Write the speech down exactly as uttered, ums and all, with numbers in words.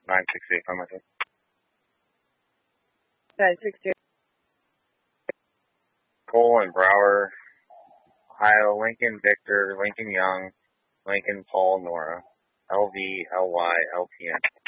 nine six eight, five myself. nine six eight. Cole and Brower, Ohio, Lincoln, Victor, Lincoln Young, Lincoln, Paul, Nora, L V, L Y, L T N.